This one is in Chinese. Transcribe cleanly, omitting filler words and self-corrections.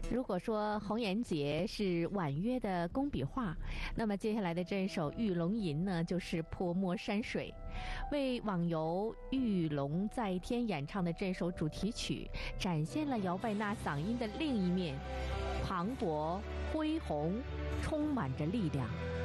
如果说红颜劫是婉约的工笔画，那么接下来的这一首《玉龙吟》呢，就是泼墨山水。为网游玉龙在天演唱的这首主题曲，展现了姚贝娜嗓音的另一面，磅礴恢宏，充满着力量。